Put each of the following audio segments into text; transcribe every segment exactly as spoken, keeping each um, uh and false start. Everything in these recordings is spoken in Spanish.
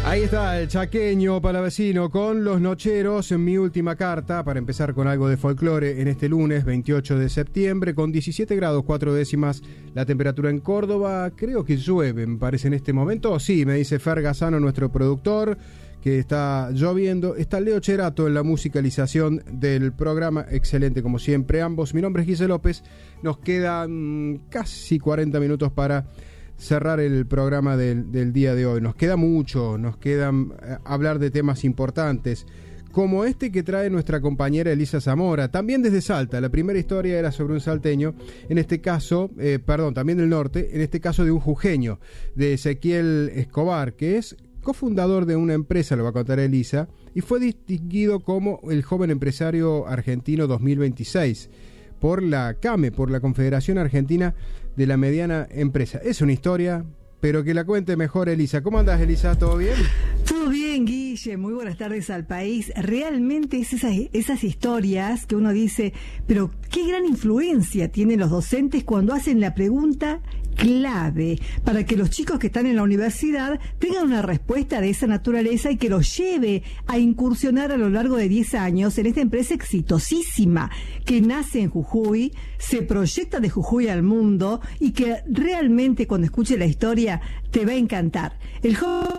Ahí está el chaqueño palavecino con Los Nocheros en Mi Última Carta, para empezar con algo de folclore en este lunes veintiocho de septiembre, con diecisiete grados cuatro décimas la temperatura en Córdoba. Creo que llueve, me parece, en este momento. Sí, me dice Fer Gazzano, nuestro productor, que está lloviendo. Está Leo Cherato en la musicalización del programa, excelente como siempre ambos. Mi nombre es Guille López. Nos quedan casi cuarenta minutos para cerrar el programa del, del día de hoy. Nos queda mucho, nos quedan eh, hablar de temas importantes, como este que trae nuestra compañera Elisa Zamora, también desde Salta. La primera historia era sobre un salteño, en este caso, eh, perdón, también del norte, en este caso de un jujeño, de Ezequiel Escobar, que es cofundador de una empresa, lo va a contar Elisa, y fue distinguido como el joven empresario argentino dos mil veintiséis por la CAME, por la Confederación Argentina de la Mediana Empresa. Es una historia, pero que la cuente mejor Elisa. ¿Cómo andás, Elisa? ¿Todo bien? Todo bien, Guille. Muy buenas tardes al país. Realmente es esas, esas historias que uno dice, pero qué gran influencia tienen los docentes cuando hacen la pregunta clave para que los chicos que están en la universidad tengan una respuesta de esa naturaleza y que los lleve a incursionar a lo largo de diez años en esta empresa exitosísima que nace en Jujuy, se proyecta de Jujuy al mundo y que realmente cuando escuche la historia te va a encantar. El joven...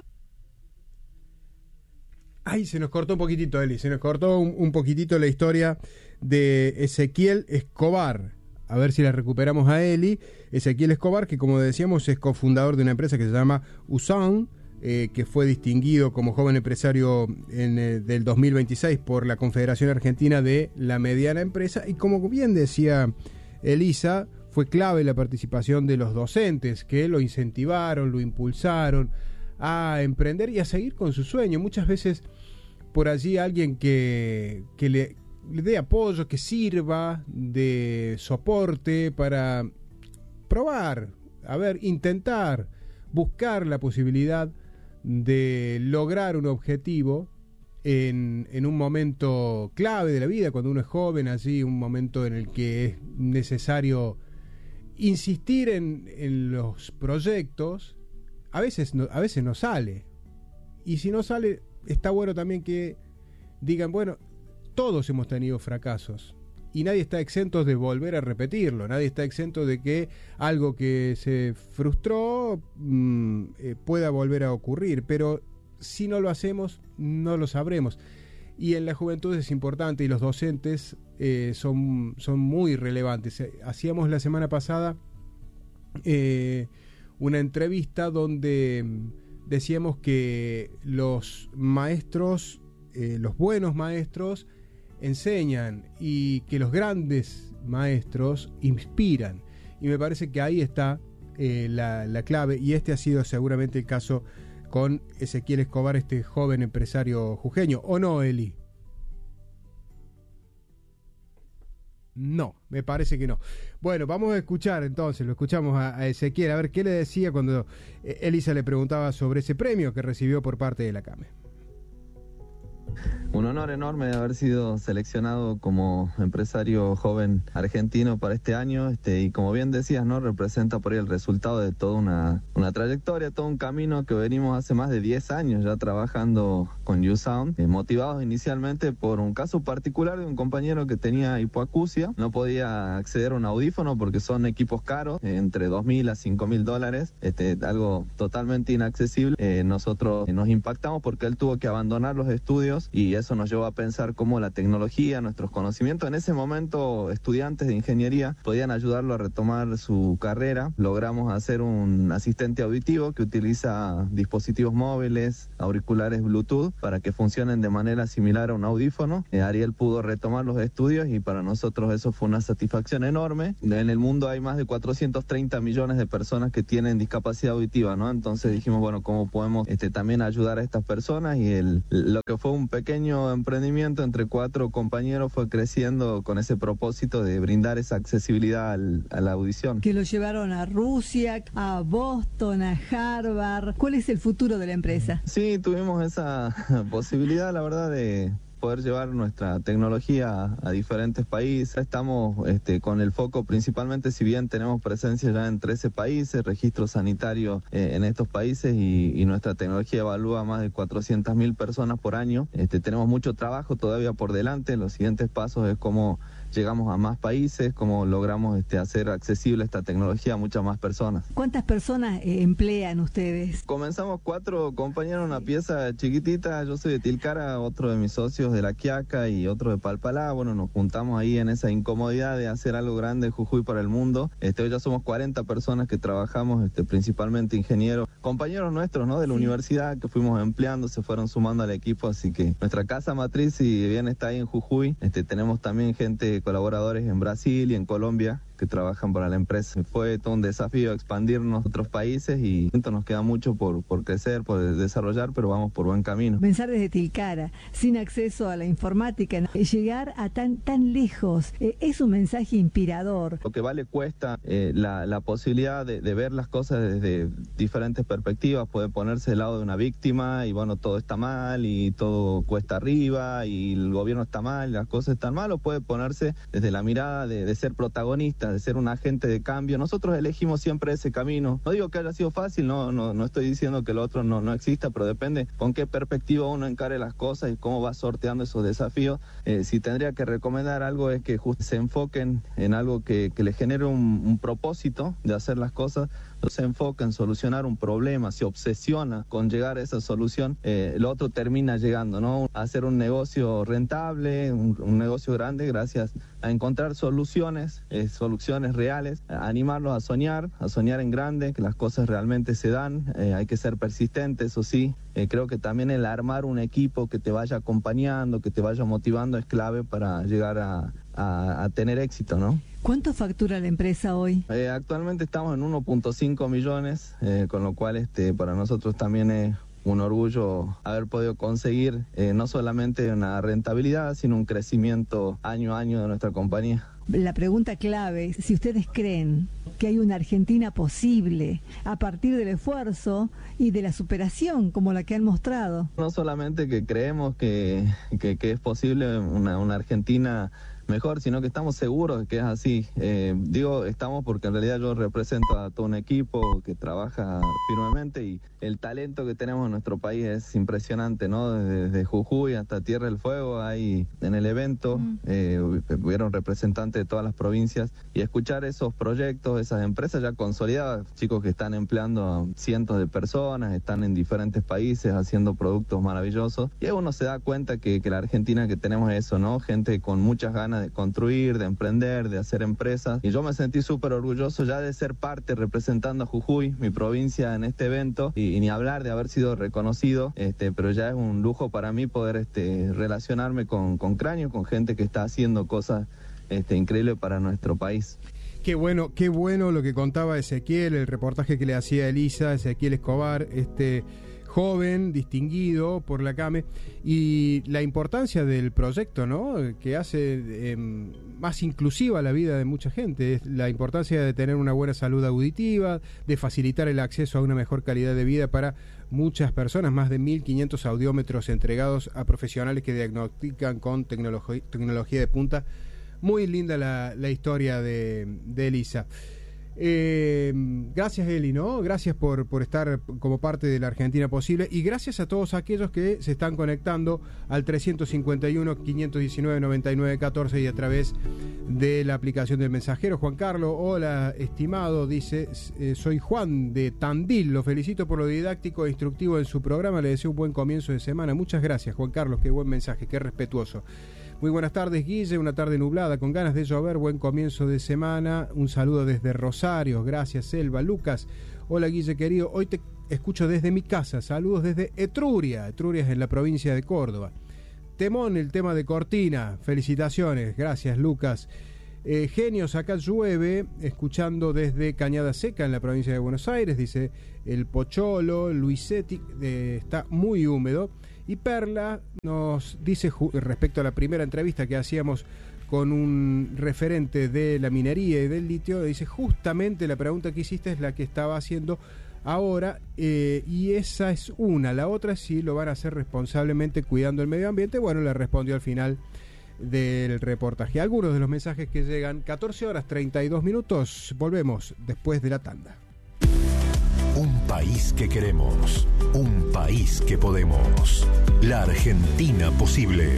Ay, se nos cortó un poquitito, Eli, se nos cortó un, un poquitito la historia de Ezequiel Escobar. A ver si la recuperamos a Eli. Ezequiel Escobar, que como decíamos es cofundador de una empresa que se llama USAN, eh, que fue distinguido como joven empresario en, eh, del dos mil veintiséis por la Confederación Argentina de la Mediana Empresa. Y como bien decía Elisa, fue clave la participación de los docentes, que lo incentivaron, lo impulsaron a emprender y a seguir con su sueño. Muchas veces por allí alguien que, que le... le dé apoyo, que sirva de soporte para probar, a ver, intentar buscar la posibilidad de lograr un objetivo en, en un momento clave de la vida, cuando uno es joven, así, un momento en el que es necesario insistir en, en los proyectos. A veces no, a veces no sale, y si no sale, está bueno también que digan, bueno, todos hemos tenido fracasos y nadie está exento de volver a repetirlo, nadie está exento de que algo que se frustró mmm, eh, pueda volver a ocurrir, pero si no lo hacemos no lo sabremos. Y en la juventud es importante, y los docentes eh, son, son muy relevantes. Hacíamos la semana pasada eh, una entrevista donde decíamos que los maestros, eh, los buenos maestros, enseñan, y que los grandes maestros inspiran, y me parece que ahí está eh, la, la clave, y este ha sido seguramente el caso con Ezequiel Escobar, este joven empresario jujeño. ¿O no, Eli? No, me parece que no. Bueno, vamos a escuchar entonces, lo escuchamos a, a Ezequiel, a ver qué le decía cuando eh, Elisa le preguntaba sobre ese premio que recibió por parte de la CAME. Un honor enorme de haber sido seleccionado como empresario joven argentino para este año, este, y como bien decías, ¿no? Representa por ahí el resultado de toda una, una trayectoria, todo un camino que venimos hace más de diez años ya trabajando con USAN, eh, motivados inicialmente por un caso particular de un compañero que tenía hipoacusia, no podía acceder a un audífono porque son equipos caros, eh, entre dos mil a cinco mil dólares, este, algo totalmente inaccesible. Eh, nosotros eh, nos impactamos porque él tuvo que abandonar los estudios, y eso nos llevó a pensar cómo la tecnología, nuestros conocimientos, en ese momento estudiantes de ingeniería, podían ayudarlo a retomar su carrera. Logramos hacer un asistente auditivo que utiliza dispositivos móviles, auriculares Bluetooth, para que funcionen de manera similar a un audífono. Eh, Ariel pudo retomar los estudios, y para nosotros eso fue una satisfacción enorme. En el mundo hay más de cuatrocientos treinta millones de personas que tienen discapacidad auditiva, ¿no? Entonces dijimos, bueno, ¿cómo podemos este, también ayudar a estas personas? Y el, lo que fue un pequeño emprendimiento entre cuatro compañeros fue creciendo con ese propósito de brindar esa accesibilidad al, a la audición. Que lo llevaron a Rusia, a Boston, a Harvard. ¿Cuál es el futuro de la empresa? Sí, tuvimos esa posibilidad, la verdad, de poder llevar nuestra tecnología a, a diferentes países. Estamos este, con el foco principalmente, si bien tenemos presencia ya en trece países, registro sanitario eh, en estos países y, y nuestra tecnología evalúa más de cuatrocientas mil personas por año. Este, tenemos mucho trabajo todavía por delante. Los siguientes pasos es cómo llegamos a más países, cómo logramos este, hacer accesible esta tecnología a muchas más personas. ¿Cuántas personas eh, emplean ustedes? Comenzamos cuatro compañeros, una pieza chiquitita. Yo soy de Tilcara, otro de mis socios de La Quiaca y otro de Palpalá. Bueno, nos juntamos ahí en esa incomodidad de hacer algo grande, Jujuy para el mundo. Este, hoy ya somos cuarenta personas que trabajamos, este, principalmente ingenieros, compañeros nuestros, ¿no? De la sí. universidad que fuimos empleando, se fueron sumando al equipo, así que nuestra casa matriz, si bien está ahí en Jujuy, este, tenemos también gente, colaboradores en Brasil y en Colombia que trabajan para la empresa. Fue todo un desafío expandirnos a otros países y nos queda mucho por, por crecer, por desarrollar, pero vamos por buen camino. Pensar desde Tilcara, sin acceso a la informática, ¿no? Llegar a tan tan lejos, eh, es un mensaje inspirador. Lo que vale cuesta eh, la, la posibilidad de, de ver las cosas desde diferentes perspectivas, puede ponerse del lado de una víctima y bueno, todo está mal y todo cuesta arriba y el gobierno está mal, las cosas están mal, o puede ponerse desde la mirada de, de ser protagonista, de ser un agente de cambio. Nosotros elegimos siempre ese camino. No digo que haya sido fácil, no no no estoy diciendo que lo otro no, no exista, pero depende con qué perspectiva uno encare las cosas y cómo va sorteando esos desafíos. Eh, si tendría que recomendar algo es que justo se enfoquen en algo que, que les genere un, un propósito de hacer las cosas, no se enfoca en solucionar un problema, se obsesiona con llegar a esa solución, eh, lo otro termina llegando, ¿no? Hacer un negocio rentable, un, un negocio grande gracias a encontrar soluciones, eh, soluciones reales, a animarlos a soñar, a soñar en grande, que las cosas realmente se dan, eh, hay que ser persistente, eso sí. Eh, creo que también el armar un equipo que te vaya acompañando, que te vaya motivando es clave para llegar a, a, a tener éxito, ¿no? ¿Cuánto factura la empresa hoy? Eh, actualmente estamos en uno punto cinco millones, eh, con lo cual este, para nosotros también es un orgullo haber podido conseguir eh, no solamente una rentabilidad, sino un crecimiento año a año de nuestra compañía. La pregunta clave es si ustedes creen que hay una Argentina posible a partir del esfuerzo y de la superación como la que han mostrado. No solamente que creemos que, que, que es posible una, una Argentina mejor, sino que estamos seguros de que es así. Eh, digo estamos porque en realidad yo represento a todo un equipo que trabaja firmemente y el talento que tenemos en nuestro país es impresionante, ¿no? Desde, desde Jujuy hasta Tierra del Fuego hay en el evento, mm. eh, hubieron representantes de todas las provincias y escuchar esos proyectos, esas empresas ya consolidadas, chicos que están empleando a cientos de personas, están en diferentes países haciendo productos maravillosos y uno se da cuenta que, que la Argentina que tenemos es eso, ¿no? Gente con muchas ganas de construir, de emprender, de hacer empresas. Y yo me sentí súper orgulloso ya de ser parte representando a Jujuy, mi provincia, en este evento, y, y ni hablar de haber sido reconocido, este, pero ya es un lujo para mí poder este, relacionarme con, con Cráneo, con gente que está haciendo cosas este, increíbles para nuestro país. Qué bueno, qué bueno lo que contaba Ezequiel, el reportaje que le hacía Elisa, Ezequiel Escobar, este joven, distinguido por la CAME, y la importancia del proyecto, ¿no? Que hace eh, más inclusiva la vida de mucha gente, es la importancia de tener una buena salud auditiva, de facilitar el acceso a una mejor calidad de vida para muchas personas, más de mil quinientos audiómetros entregados a profesionales que diagnostican con tecnología, tecnología de punta. Muy linda la, la historia de, de Elisa. Eh, gracias Eli, ¿no? Gracias por, por estar como parte de la Argentina Posible y gracias a todos aquellos que se están conectando al trescientos cincuenta y uno, quinientos diecinueve, noventa y nueve, catorce y a través de la aplicación del mensajero. Juan Carlos, hola estimado, dice, eh, soy Juan de Tandil, lo felicito por lo didáctico e instructivo en su programa, le deseo un buen comienzo de semana. Muchas gracias Juan Carlos, qué buen mensaje, qué respetuoso. Muy buenas tardes, Guille, una tarde nublada, con ganas de llover, buen comienzo de semana, un saludo desde Rosario, gracias Selva. Lucas, hola Guille querido, hoy te escucho desde mi casa, saludos desde Etruria, Etruria es en la provincia de Córdoba. Temón, el tema de Cortina, felicitaciones, gracias Lucas. Eh, genios, acá llueve, escuchando desde Cañada Seca en la provincia de Buenos Aires, dice el Pocholo, Luisetti, eh, está muy húmedo. Y Perla nos dice respecto a la primera entrevista que hacíamos con un referente de la minería y del litio, dice justamente la pregunta que hiciste es la que estaba haciendo ahora, eh, y esa es una. La otra sí lo van a hacer responsablemente cuidando el medio ambiente. Bueno, le respondió al final del reportaje. Algunos de los mensajes que llegan. Catorce horas treinta y dos minutos. Volvemos después de la tanda. Un país que queremos, un país que podemos. La Argentina posible.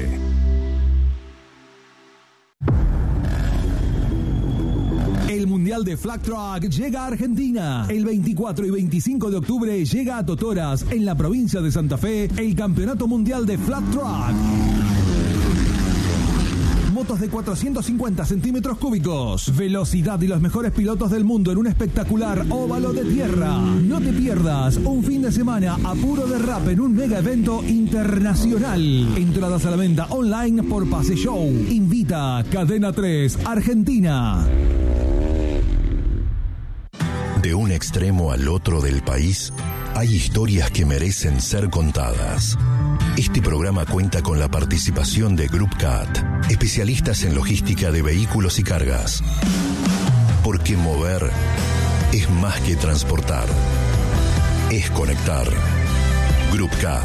El Mundial de Flag Track llega a Argentina. El veinticuatro y veinticinco de octubre llega a Totoras, en la provincia de Santa Fe, el Campeonato Mundial de Flag Track. Motos de cuatrocientos cincuenta centímetros cúbicos, velocidad y los mejores pilotos del mundo en un espectacular óvalo de tierra. No te pierdas un fin de semana a puro derrape en un mega evento internacional. Entradas a la venta online por Pase Show. Invita Cadena tres Argentina. De un extremo al otro del país, hay historias que merecen ser contadas. Este programa cuenta con la participación de Group Cat, especialistas en logística de vehículos y cargas. Porque mover es más que transportar, es conectar. Group Cat.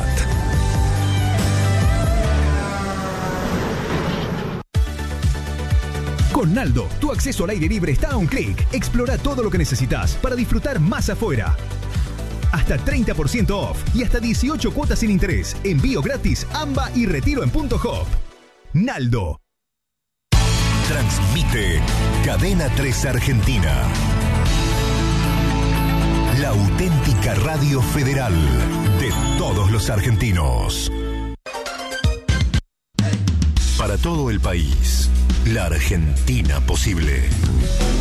Con Naldo, tu acceso al aire libre está a un clic. Explora todo lo que necesitas para disfrutar más afuera. Hasta treinta por ciento off y hasta dieciocho cuotas sin interés. Envío gratis, AMBA y retiro en Punto Hop. Naldo. Transmite Cadena tres Argentina. La auténtica radio federal de todos los argentinos. Para todo el país, la Argentina posible.